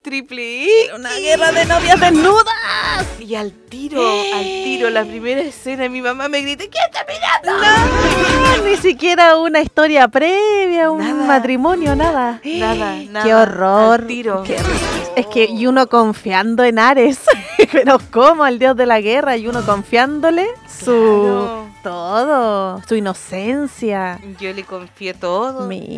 triple Una guerra de novias desnudas. Y al tiro, la primera escena, mi mamá me grita, ¿quién está mirando? No, ni siquiera una historia previa, un matrimonio, nada. Nada. Qué horror. Al tiro. Es que y uno confiando en Ares, pero ¿cómo? El dios de la guerra, y uno confiándole su todo, su inocencia. Yo le confié todo.